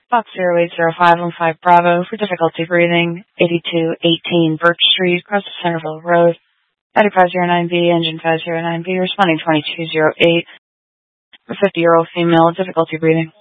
Fox 080515 Bravo for difficulty breathing, 8218 Birch Street, across the Centerville Road. Medic 509B, engine 509B, responding 2208. A 50-year-old female, difficulty breathing.